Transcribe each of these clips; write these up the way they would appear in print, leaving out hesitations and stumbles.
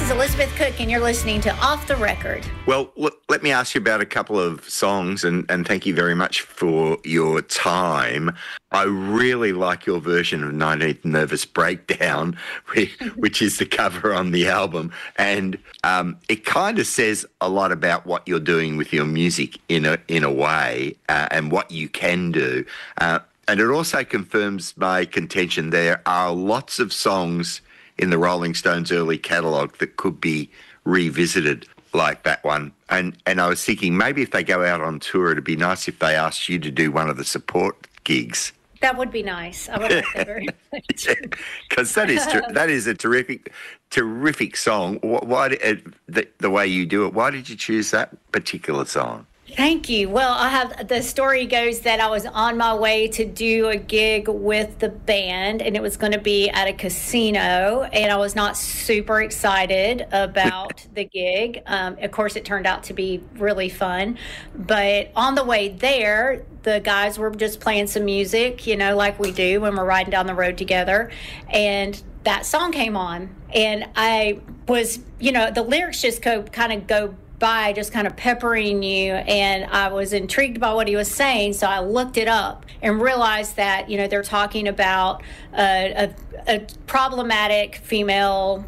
is Elizabeth Cook, and you're listening to Off the Record. Well, let me ask you about a couple of songs, and thank you very much for your time. I really like your version of 19th Nervous Breakdown, which is the cover on the album. And it kind of says a lot about what you're doing with your music in a way, and what you can do. And it also confirms my contention there are lots of songs in the Rolling Stones' early catalogue that could be revisited like that one. And I was thinking maybe if they go out on tour, it'd be nice if they asked you to do one of the support gigs. That would be nice. I would like that very much. Because that is a terrific song. Why the way you do it? Why did you choose that particular song? Thank you. Well, the story goes that I was on my way to do a gig with the band, and it was going to be at a casino, and I was not super excited about the gig. Of course, it turned out to be really fun, but on the way there, the guys were just playing some music, like we do when we're riding down the road together, and that song came on, and I was, the lyrics just kind of go by, just kind of peppering you, and I was intrigued by what he was saying, so I looked it up and realized that they're talking about a problematic female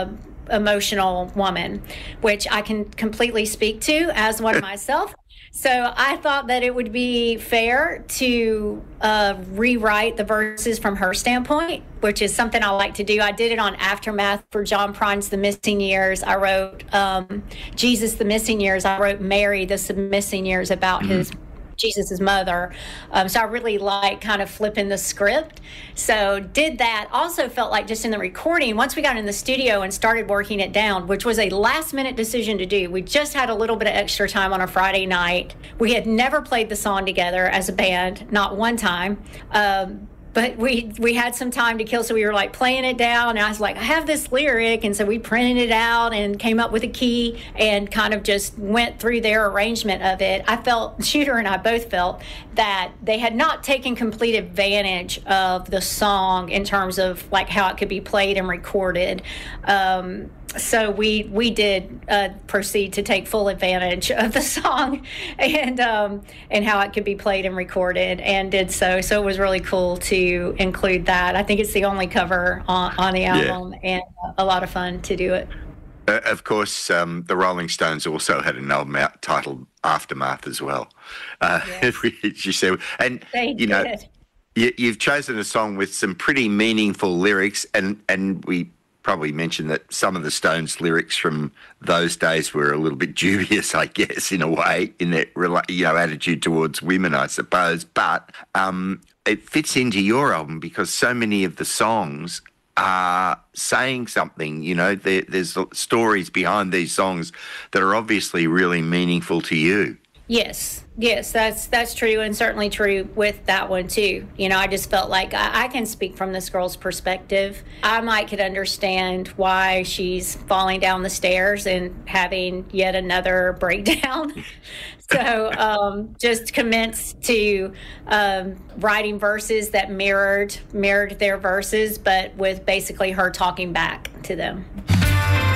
emotional woman, which I can completely speak to as one myself. So I thought that it would be fair to rewrite the verses from her standpoint, which is something I like to do. I did it on Aftermath for John Prine's The Missing Years. I wrote Jesus, The Missing Years. I wrote Mary, The Missing Years about his Jesus's mother. So I really like kind of flipping the script. So did that. Also felt like just in the recording, once we got in the studio and started working it down, which was a last minute decision to do. We just had a little bit of extra time on a Friday night. We had never played the song together as a band, not one time. But we had some time to kill, so we were like playing it down, and I was like, I have this lyric, and so we printed it out and came up with a key and kind of just went through their arrangement of it. I felt, Shooter and I both felt, that they had not taken complete advantage of the song in terms of like how it could be played and recorded. So we did proceed to take full advantage of the song and how it could be played and recorded, and did so. So it was really cool to include that. I think it's the only cover on the album, and a lot of fun to do it. Of course, the Rolling Stones also had an album out titled Aftermath as well. Yes. You said, and they did. You've chosen a song with some pretty meaningful lyrics, and we probably mentioned that some of the Stones lyrics from those days were a little bit dubious, I guess, in a way, in their attitude towards women, I suppose. But it fits into your album because so many of the songs are saying something. There's stories behind these songs that are obviously really meaningful to you. Yes, that's true, and certainly true with that one too. I just felt like I can speak from this girl's perspective. I could understand why she's falling down the stairs and having yet another breakdown. So just commenced to writing verses that mirrored their verses, but with basically her talking back to them.